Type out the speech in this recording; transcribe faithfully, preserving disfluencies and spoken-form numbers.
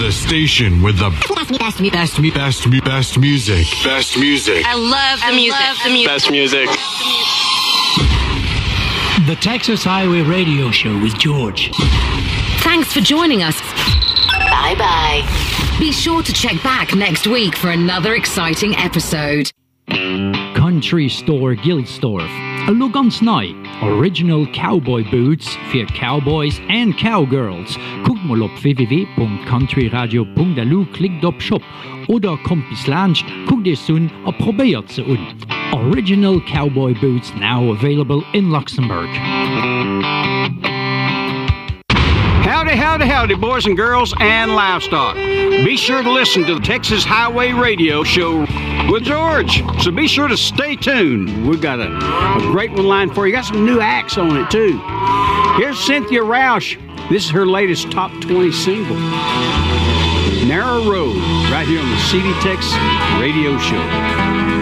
The station with the best, best, best, best, best music. Best music. I love the I music. Love the music. Best music. The Texas Highway Radio Show with George. Thanks for joining us. Bye-bye. Be sure to check back next week for another exciting episode. Country Store Gildstorf. A look on Snipe. Original cowboy boots for cowboys and cowgirls. Guckt mal auf w w w punkt country radio punkt a l u, klickt op Shop oder kommt bis Lunch, guckt es un und probiert sie un. Original cowboy boots now available in Luxembourg. Howdy, howdy, howdy, boys and girls and livestock. Be sure to listen to the Texas Highway Radio Show with George. So be sure to stay tuned. We've got a, a great one lined for you. Got some new acts on it, too. Here's Cynthia Roush. This is her latest top twenty single, Narrow Road, right here on the C D Tex Radio Show.